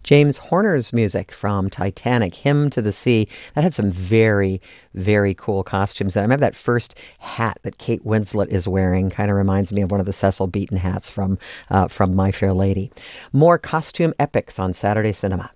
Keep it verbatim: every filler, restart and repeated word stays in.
James Horner's music from Titanic, Hymn to the Sea. That had some very, very cool costumes. And I remember that first hat that Kate Winslet is wearing kind of reminds me of one of the Cecil Beaton hats from, uh, from My Fair Lady. More costume epics on Saturday Cinema.